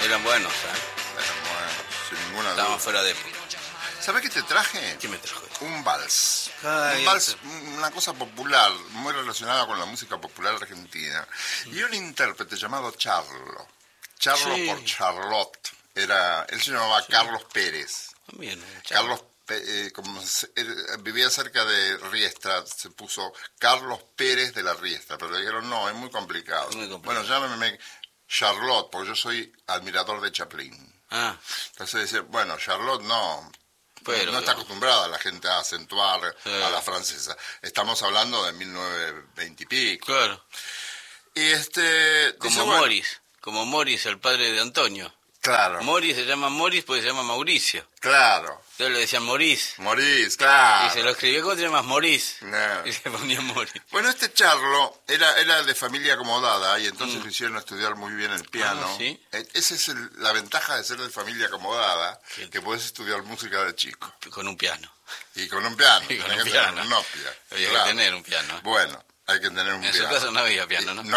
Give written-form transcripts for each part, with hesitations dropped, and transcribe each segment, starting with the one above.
Eran buenos, Bueno, sin ninguna duda. Estaban fuera de época. ¿Sabés qué te traje? ¿Qué me trajo? Un vals. Ay, Un vals, una cosa popular, muy relacionada con la música popular argentina. Y un intérprete llamado Charlo. Charlo Sí. por Charlotte. Él se llamaba Carlos Pérez. Bien, Carlos, él vivía cerca de Riestra, se puso Carlos Pérez de la Riestra, pero le dijeron, no, es muy complicado. Muy complicado. Bueno, llámeme Charlotte, porque yo soy admirador de Chaplin. Ah, Entonces dice, bueno, Charlotte no, pero no está acostumbrada la gente a acentuar Sí. a la francesa. Estamos hablando de 1920 y pico. claro. Y dice, Como bueno, Morris, como Morris, el padre de Antonio. Claro, Morris se llama Morris porque se llama Mauricio. claro. Entonces le decían Morís. Morís, claro. Y se lo escribió, ¿cómo te llamas? Morís. No. Y se ponía Morís. Bueno, este Charlo era de familia acomodada y entonces lo hicieron estudiar muy bien el piano. Ah, ¿sí? Esa es la ventaja de ser de familia acomodada, Sí. que puedes estudiar música de chico. Con un piano. Y con un piano. Y con tenés un que tener piano. un Nokia. Había Claro. que tener un piano. Bueno, hay que tener un En piano. su casa no había piano, ¿no? No.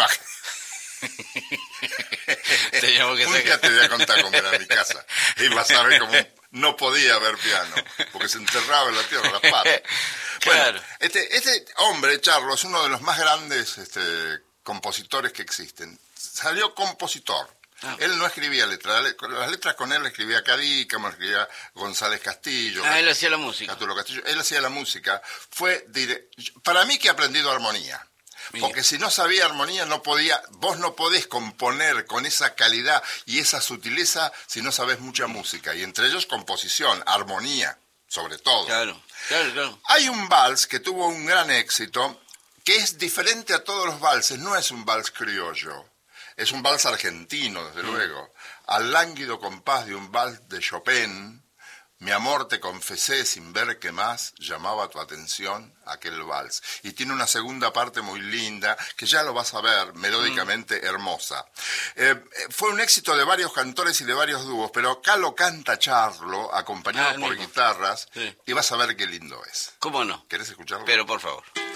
Teníamos que Un día sacar. te voy a contar cómo era mi casa. Y vas a ver cómo no podía haber piano, porque se enterraba en la tierra, las patas. Claro. Bueno, este hombre, Charlo, es uno de los más grandes compositores que existen. Salió compositor. Ah. Él no escribía letras. Las letras con él escribía Cadícamo, escribía González Castillo. Ah, él hacía la música. Catulo Castillo. Él hacía la música. Para mí que he aprendido armonía. Mira. Porque si no sabía armonía, vos no podés componer con esa calidad y esa sutileza si no sabés mucha música. Y entre ellos composición, armonía, sobre todo. Claro, claro, claro. Hay un vals que tuvo un gran éxito, que es diferente a todos los valses, no es un vals criollo, es un vals argentino, desde luego. Al lánguido compás de un vals de Chopin, mi amor te confesé sin ver qué más llamaba tu atención aquel vals. Y tiene una segunda parte muy linda, que ya lo vas a ver, melódicamente hermosa. Fue un éxito de varios cantores y de varios dúos, pero acá lo canta Charlo, acompañado el por mismo. guitarras, Sí. y vas a ver qué lindo es. ¿Cómo no? ¿Querés escucharlo? Pero por favor.